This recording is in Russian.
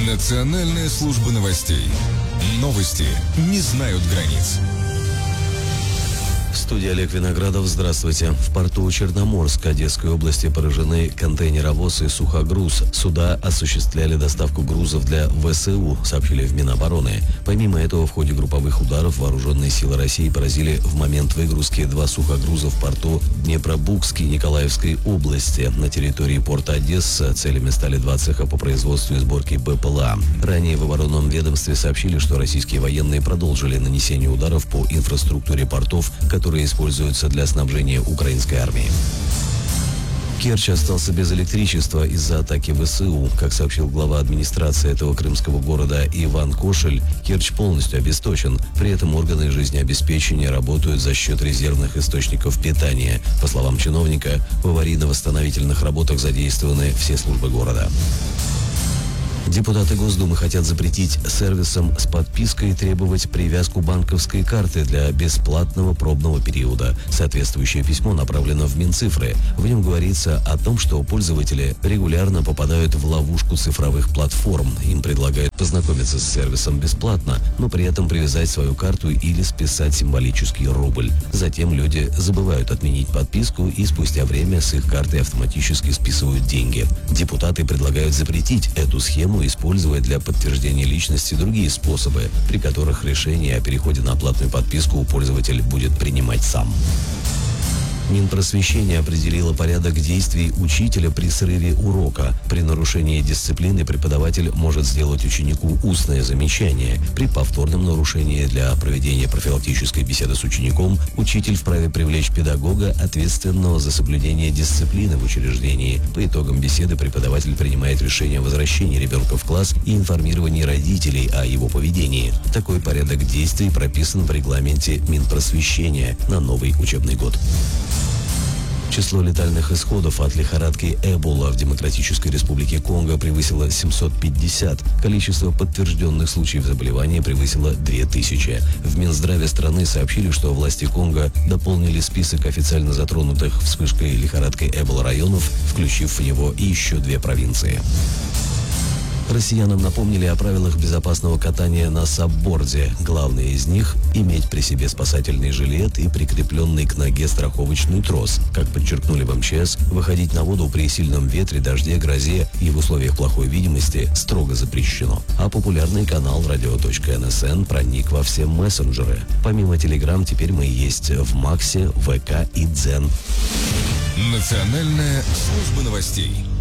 Национальная служба новостей. Новости не знают границ. В студии Олег Виноградов. Здравствуйте. В порту Черноморск Одесской области поражены контейнеровоз и сухогруз. Суда осуществляли доставку грузов для ВСУ, сообщили в Минобороны. Помимо этого, в ходе групповых ударов вооруженные силы России поразили в момент выгрузки 2 сухогруза в порту Днепробукский Николаевской области. На территории порта Одесса целями стали 2 цеха по производству и сборке БПЛА. Ранее в оборонном ведомстве сообщили, что российские военные продолжили нанесение ударов по инфраструктуре портов, которые используются для снабжения украинской армии. Керчь остался без электричества из-за атаки ВСУ. Как сообщил глава администрации этого крымского города Иван Кошель, Керчь полностью обесточен. При этом органы жизнеобеспечения работают за счет резервных источников питания. По словам чиновника, в аварийно-восстановительных работах задействованы все службы города. Депутаты Госдумы хотят запретить сервисам с подпиской требовать привязку банковской карты для бесплатного пробного периода. Соответствующее письмо направлено в Минцифры. В нем говорится о том, что пользователи регулярно попадают в ловушку цифровых платформ. Им предлагают познакомиться с сервисом бесплатно, но при этом привязать свою карту или списать символический рубль. Затем люди забывают отменить подписку и спустя время с их карты автоматически списывают деньги. Депутаты предлагают запретить эту схему, используя для подтверждения личности другие способы, при которых решение о переходе на платную подписку пользователь будет принимать сам. Минпросвещение определило порядок действий учителя при срыве урока. При нарушении дисциплины преподаватель может сделать ученику устное замечание. При повторном нарушении для проведения профилактической беседы с учеником учитель вправе привлечь педагога, ответственного за соблюдение дисциплины в учреждении. По итогам беседы преподаватель принимает решение о возвращении ребенка в класс и информировании родителей о его поведении. Такой порядок действий прописан в регламенте Минпросвещения на новый учебный год. Число летальных исходов от лихорадки Эбола в Демократической Республике Конго превысило 750. Количество подтвержденных случаев заболевания превысило 2000. В Минздраве страны сообщили, что власти Конго дополнили список официально затронутых вспышкой лихорадкой Эбола районов, включив в него и еще 2 провинции. Россиянам напомнили о правилах безопасного катания на сабборде. Главное из них – иметь при себе спасательный жилет и прикрепленный к ноге страховочный трос. Как подчеркнули в МЧС, выходить на воду при сильном ветре, дожде, грозе и в условиях плохой видимости строго запрещено. А популярный канал radio.nsn проник во все мессенджеры. Помимо Telegram, теперь мы есть в Максе, ВК и Дзен. Национальная служба новостей.